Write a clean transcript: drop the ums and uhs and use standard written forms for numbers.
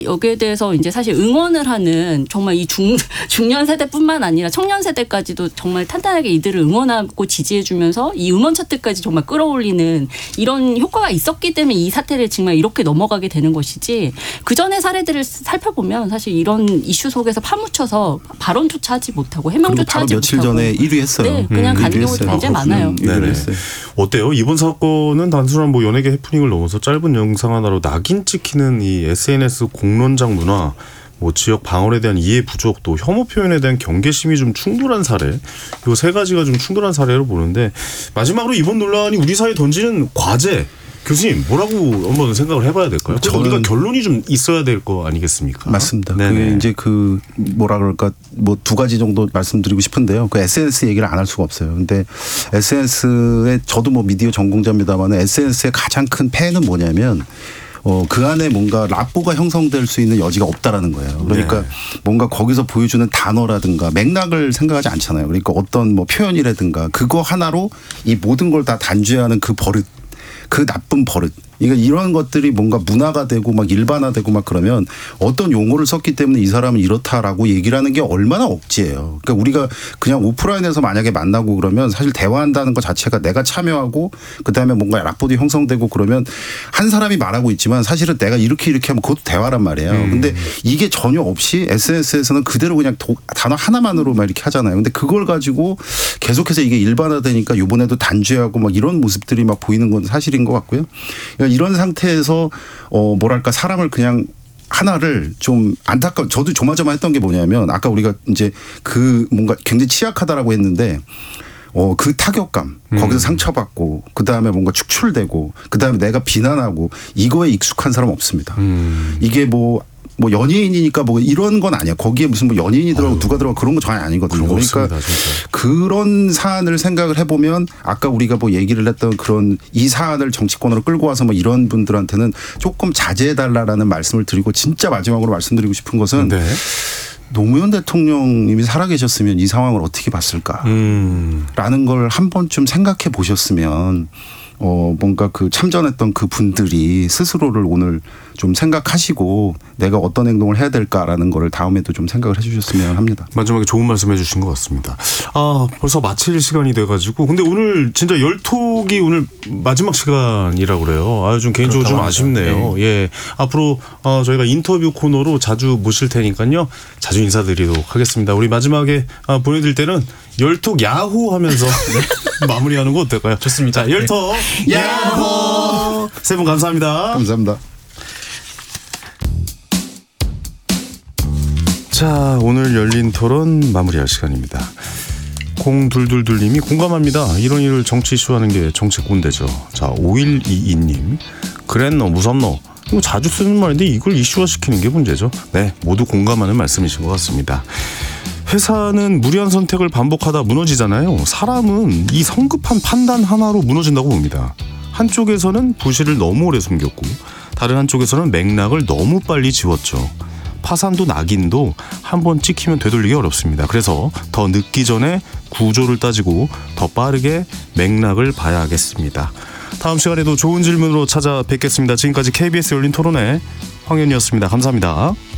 여기에 대해서 이제 사실 응원을 하는 정말 이 중년 세대뿐만 아니라 청년 세대까지도 정말 탄탄하게 이들을 응원하고 지지해주면서 이 음원 차트까지 정말 끌어올리는 이런 효과가 있었기 때문에 이 사태를 정말 이렇게 넘어가게 되는 것이지, 그 전의 사례들을 살펴보면 사실 이런 이슈 속에서 파묻혀서 발언조차 하지 못하고 해명조차 하지 며칠 못하고 며칠 전에 1위 했어요. 네, 그냥 가는 경우도 굉장히 많아요. 어때요? 이번 사건은 단순한 뭐 연예계 해프닝을 넘어서 짧은 영상 하나로 낙인 찍히는 이 SNS 공론장 문화, 뭐 지역 방언에 대한 이해 부족, 또 혐오 표현에 대한 경계심이 좀 충돌한 사례, 이 세 가지가 좀 충돌한 사례로 보는데, 마지막으로 이번 논란이 우리 사회에 던지는 과제, 교수님 뭐라고 한번 생각을 해봐야 될까요? 우리가 결론이 좀 있어야 될 거 아니겠습니까? 맞습니다. 그 이제 그 뭐라 그럴까, 뭐 두 가지 정도 말씀드리고 싶은데요. 그 SNS 얘기를 안 할 수가 없어요. 근데 SNS에 저도 뭐 미디어 전공자입니다만 SNS의 가장 큰 폐해는 뭐냐면 그 안에 뭔가 라포가 형성될 수 있는 여지가 없다라는 거예요. 그러니까 뭔가 거기서 보여주는 단어라든가 맥락을 생각하지 않잖아요. 그러니까 어떤 뭐 표현이라든가 그거 하나로 이 모든 걸 다 단죄하는 그 버릇, 그 나쁜 버릇. 그러니까 이런 것들이 뭔가 문화가 되고 막 일반화되고 막 그러면 어떤 용어를 썼기 때문에 이 사람은 이렇다라고 얘기를 하는 게 얼마나 억지예요. 그러니까 우리가 그냥 오프라인에서 만약에 만나고 그러면 사실 대화한다는 것 자체가 내가 참여하고 그다음에 뭔가 라포도 형성되고 그러면 한 사람이 말하고 있지만 사실은 내가 이렇게 하면 그것도 대화란 말이에요. 근데 이게 전혀 없이 SNS에서는 그대로 그냥 단어 하나만으로 막 이렇게 하잖아요. 근데 그걸 가지고 계속해서 이게 일반화되니까 이번에도 단죄하고 막 이런 모습들이 막 보이는 건 사실인 것 같고요. 그러니까 이런 상태에서 뭐랄까 사람을 그냥 하나를 좀 저도 조마조마했던 게 뭐냐면 아까 우리가 이제 그 뭔가 굉장히 취약하다라고 했는데 그 타격감 거기서 상처받고 그다음에 뭔가 축출되고 그다음에 내가 비난하고 이거에 익숙한 사람 없습니다. 이게 뭐 연예인이니까 뭐 이런 건 아니야. 거기에 무슨 뭐 연예인이 들어가고 누가 들어가고 그런 거 전혀 아니거든요. 그러니까 그런 사안을 생각을 해보면 아까 우리가 뭐 얘기를 했던 그런 이 사안을 정치권으로 끌고 와서 뭐 이런 분들한테는 조금 자제해달라는 말씀을 드리고 진짜 마지막으로 말씀드리고 싶은 것은 노무현 대통령님이 살아계셨으면 이 상황을 어떻게 봤을까라는 걸 한 번쯤 생각해 보셨으면 뭔가 그 참전했던 그 분들이 스스로를 오늘 좀 생각하시고 내가 어떤 행동을 해야 될까라는 거를 다음에도 좀 생각을 해 주셨으면 합니다. 마지막에 좋은 말씀 해 주신 것 같습니다. 벌써 마칠 시간이 돼가지고. 근데 오늘 진짜 열톡이 오늘 마지막 시간이라고 그래요. 좀 개인적으로 좀 아쉽네요. 네. 예. 앞으로 저희가 인터뷰 코너로 자주 모실 테니까요. 자주 인사드리도록 하겠습니다. 우리 마지막에 보내드릴 때는 열톡 야호 하면서 마무리하는 거 어떨까요? 좋습니다. 자, 열톡 야호! 세 분 감사합니다. 감사합니다. 자, 오늘 열린 토론 마무리할 시간입니다. 0222님이 공감합니다. 이런 일을 정치 이슈하는 게 정치 꼰대죠. 자, 5122님 그랬노 무섭노 이거 자주 쓰는 말인데 이걸 이슈화시키는 게 문제죠. 네, 모두 공감하는 말씀이신 것 같습니다. 회사는 무리한 선택을 반복하다 무너지잖아요. 사람은 이 성급한 판단 하나로 무너진다고 봅니다. 한쪽에서는 부실을 너무 오래 숨겼고 다른 한쪽에서는 맥락을 너무 빨리 지웠죠. 파산도 낙인도 한번 찍히면 되돌리기 어렵습니다. 그래서 더 늦기 전에 구조를 따지고 더 빠르게 맥락을 봐야겠습니다. 다음 시간에도 좋은 질문으로 찾아뵙겠습니다. 지금까지 KBS 열린 토론회 황현이었습니다. 감사합니다.